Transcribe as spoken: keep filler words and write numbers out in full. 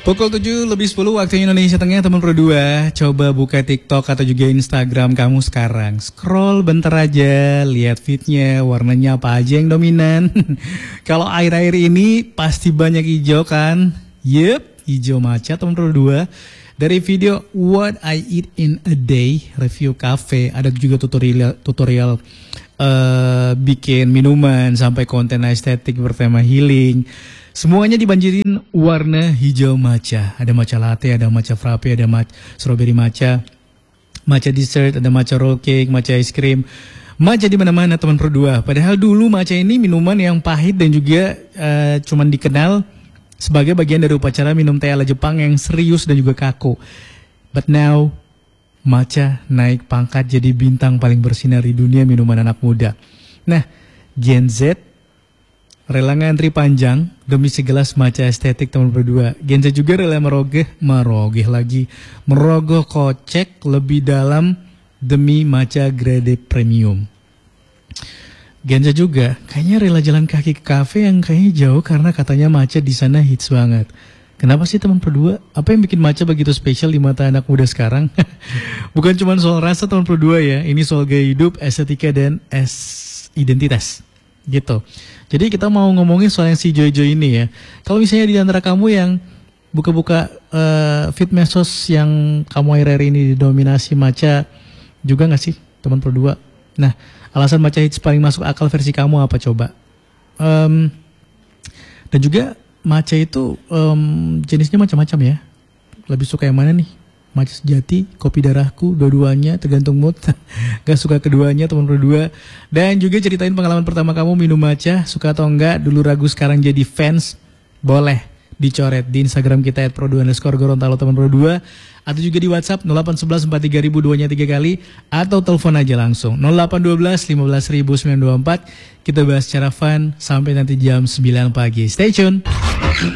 Pukul tujuh lebih sepuluh waktu Indonesia Tengah, teman Pro dua. Coba buka TikTok atau juga Instagram kamu sekarang. Scroll bentar aja, lihat feednya, warnanya apa aja yang dominan. Kalau air-air ini pasti banyak hijau kan? Yep, hijau maca teman Pro dua. Dari video What I Eat in a Day, review cafe, ada juga tutorial tutorial uh, bikin minuman sampai konten estetik bertema healing. Semuanya dibanjirin warna hijau matcha. Ada matcha latte, ada matcha frappe, ada matcha strawberry matcha, matcha dessert, ada matcha roll cake, matcha ice cream. Matcha di mana-mana teman Pro dua. Padahal dulu matcha ini minuman yang pahit dan juga uh, cuman dikenal sebagai bagian dari upacara minum teh ala Jepang yang serius dan juga kaku. But now matcha naik pangkat jadi bintang paling bersinar di dunia minuman anak muda. Nah, Gen Z rela ngantri panjang demi segelas matcha estetik teman Pro dua. Gen Z juga rela merogeh, merogeh lagi, merogoh kocek lebih dalam demi matcha grade premium. Gen Z juga kayaknya rela jalan kaki ke kafe yang kayaknya jauh karena katanya matcha di sana hits banget. Kenapa sih teman Pro dua? Apa yang bikin matcha begitu spesial di mata anak muda sekarang? Bukan cuma soal rasa teman Pro dua ya, ini soal gaya hidup, estetika dan es identitas. Gitu. Jadi kita mau ngomongin soal yang si Joy-Joy ini ya. Kalau misalnya di antara kamu yang buka-buka uh, feed medsos yang kamu akhir-akhir ini didominasi matcha juga gak sih teman Pro dua? Nah, alasan matcha hits paling masuk akal versi kamu apa coba? Um, dan juga matcha itu um, jenisnya macam-macam ya. Lebih suka yang mana nih? Matcha sejati, kopi darahku, dua-duanya tergantung mood. Gak suka keduanya teman Pro dua. Dan juga ceritain pengalaman pertama kamu minum matcha, suka atau enggak, dulu ragu sekarang jadi fans. Boleh dicoret di Instagram kita at pro dua underscore Gorontalo teman Pro dua. Atau juga di WhatsApp nol delapan satu satu empat tiga ribu dua nya tiga kali. Atau telepon aja langsung nol delapan satu dua lima belas ribu sembilan dua empat. Kita bahas secara fun sampai nanti jam sembilan pagi. Stay tune.